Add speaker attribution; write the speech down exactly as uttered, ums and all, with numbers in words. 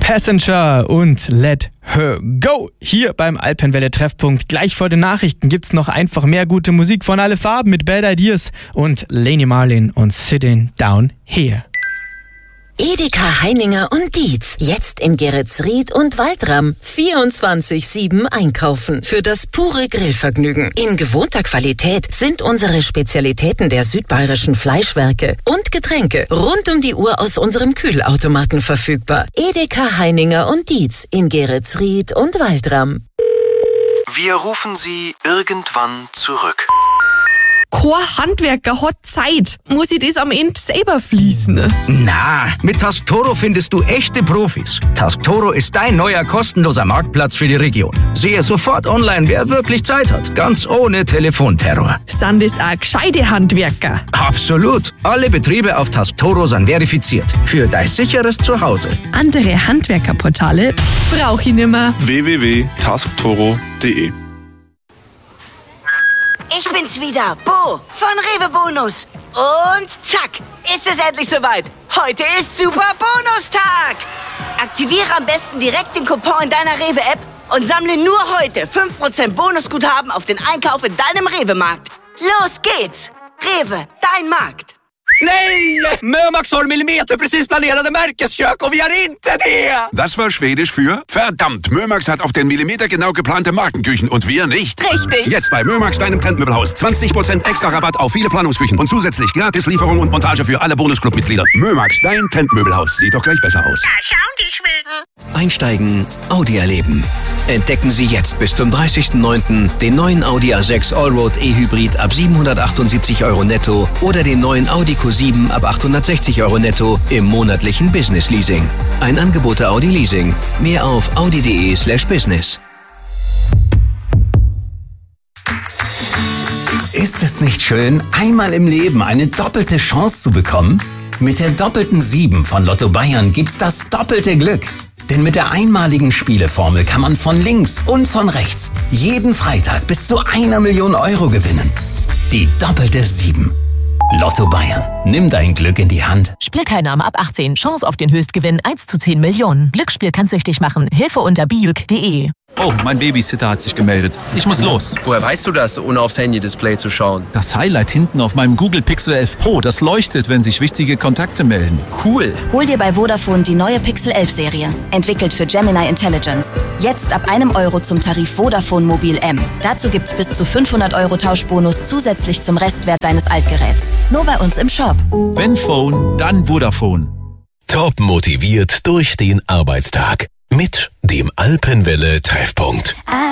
Speaker 1: Passenger und Let Her Go. Hier beim Alpenwelle Treffpunkt. Gleich vor den Nachrichten gibt's noch einfach mehr gute Musik von alle Farben mit Bad Ideas und Leni Marlin und Sitting Down Here.
Speaker 2: Edeka Heininger und Dietz. Jetzt in Geretsried und Waldram. vierundzwanzig sieben einkaufen. Für das pure Grillvergnügen. In gewohnter Qualität sind unsere Spezialitäten der südbayerischen Fleischwerke und Getränke rund um die Uhr aus unserem Kühlautomaten verfügbar. Edeka Heininger und Dietz in Geretsried und Waldram.
Speaker 3: Wir rufen Sie irgendwann zurück.
Speaker 4: Kein Handwerker hat Zeit. Muss ich das am Ende selber fließen?
Speaker 5: Na, mit Tasktoro findest du echte Profis. Tasktoro ist dein neuer kostenloser Marktplatz für die Region. Sehe sofort online, wer wirklich Zeit hat. Ganz ohne Telefonterror.
Speaker 4: Sind das auch gescheite Handwerker?
Speaker 5: Absolut. Alle Betriebe auf Tasktoro sind verifiziert. Für dein sicheres Zuhause.
Speaker 4: Andere Handwerkerportale brauche ich nimmer.
Speaker 6: w w w punkt tasktoro punkt de
Speaker 7: Ich bin's wieder, Bo von Rewe Bonus. Und zack, ist es endlich soweit. Heute ist Super Bonustag. Aktiviere am besten direkt den Coupon in deiner Rewe-App und sammle nur heute fünf Prozent Bonusguthaben auf den Einkauf in deinem Rewe-Markt. Los geht's. Rewe, dein Markt.
Speaker 8: Nej! Mömax har millimeterprecis planerade märkeskök och vi har inte det!
Speaker 9: Das war Schwedisch für verdammt, Mömax hat auf den Millimeter genau geplante Markenküchen und wir nicht.
Speaker 2: Richtig.
Speaker 9: Jetzt bei Mömax, deinem Trendmöbelhaus. zwanzig Prozent extra Rabatt auf viele Planungsküchen und zusätzlich gratis Lieferung und Montage für alle Bonusclub-Mitglieder. Mömax, dein Trendmöbelhaus. Sieht doch gleich besser aus.
Speaker 7: Da schauen die Schweden.
Speaker 10: Einsteigen, Audi erleben. Entdecken Sie jetzt bis zum dreißigsten neunten den neuen Audi A sechs Allroad E-Hybrid ab siebenhundertachtundsiebzig Euro netto oder den neuen Audi Q sieben ab achthundertsechzig Euro netto im monatlichen Business Leasing. Ein Angebot der Audi Leasing. Mehr auf audi.de slash business.
Speaker 11: Ist es nicht schön, einmal im Leben eine doppelte Chance zu bekommen? Mit der doppelten sieben von Lotto Bayern gibt's das doppelte Glück. Denn mit der einmaligen Spieleformel kann man von links und von rechts jeden Freitag bis zu einer Million Euro gewinnen. Die doppelte sieben. Lotto Bayern. Nimm dein Glück in die Hand.
Speaker 12: Spielteilnahme ab achtzehn. Chance auf den Höchstgewinn eins zu zehn Millionen. Glücksspiel kann süchtig machen. Hilfe unter bijuk punkt de.
Speaker 13: Oh, mein Babysitter hat sich gemeldet. Ich muss los.
Speaker 14: Woher weißt du das, ohne aufs Handy-Display zu schauen?
Speaker 13: Das Highlight hinten auf meinem Google Pixel elf Pro, das leuchtet, wenn sich wichtige Kontakte melden.
Speaker 14: Cool.
Speaker 15: Hol dir bei Vodafone die neue Pixel elf Serie. Entwickelt für Gemini Intelligence. Jetzt ab einem Euro zum Tarif Vodafone Mobil M. Dazu gibt's bis zu fünfhundert Euro Tauschbonus zusätzlich zum Restwert deines Altgeräts. Nur bei uns im Shop.
Speaker 13: Wenn Phone, dann Vodafone.
Speaker 16: Top motiviert durch den Arbeitstag. Mit dem Alpenwelle Treffpunkt.